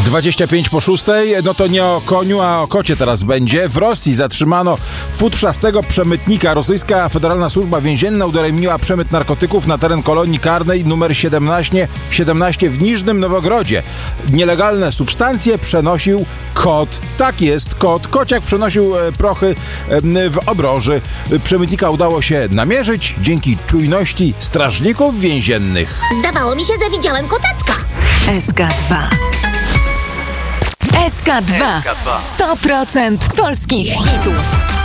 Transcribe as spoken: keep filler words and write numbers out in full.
dwadzieścia pięć po szóstej, no to nie o koniu, a o kocie teraz będzie. W Rosji zatrzymano futrzastego przemytnika. Rosyjska Federalna Służba Więzienna udaremniła przemyt narkotyków na teren kolonii karnej numer siedemnaście, siedemnaście w Niżnym Nowogrodzie. Nielegalne substancje przenosił kot. Tak jest, kot. Kociak przenosił prochy w obroży. Przemytnika udało się namierzyć dzięki czujności strażników więziennych. Zdawało mi się, że widziałem kotacka. S K dwa. S K dwa. sto procent polskich hitów.